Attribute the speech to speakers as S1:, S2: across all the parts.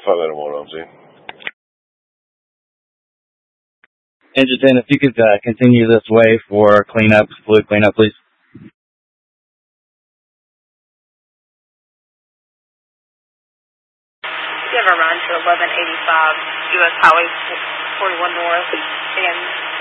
S1: 5 Item 1 OMZ.
S2: Engine 10, if you could continue this way for cleanup, fluid cleanup, please.
S3: You have a run to 1185 U.S. Highway 41 North and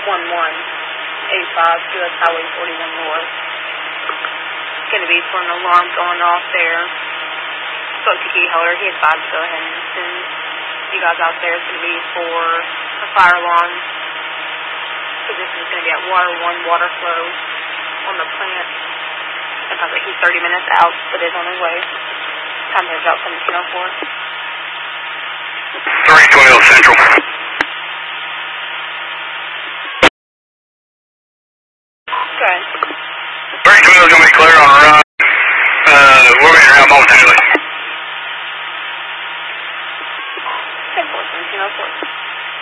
S3: 1185 U.S. Highway 41 North. It's going to be for an alarm going off there. Spoke to Key Heller. He advised to go ahead and send you guys out there. It's going to be for a fire alarm. Position is going to be at water 1, water flow on the plant. It sounds like he's 30 minutes out, but is on his way. Time to drop 1704.
S4: 320 Central.
S3: Okay.
S4: 320 is going to be clear on the run. We're going to route momentarily.
S3: 1704.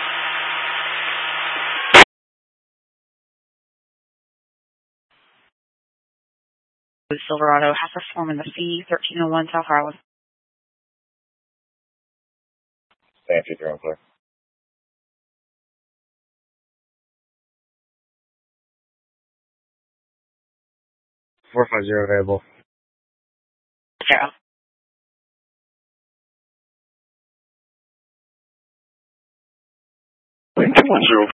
S3: Silverado has a form in the fee, 1301 South Harlan.
S1: Stand 2 3 on clear.
S2: Available.
S3: 0.
S1: Lane 210.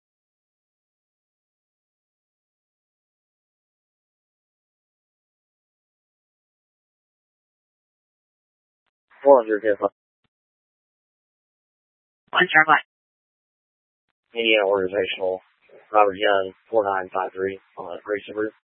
S3: One star black.
S5: Indiana Organizational, Robert Young, 4953 on the Grayson Route.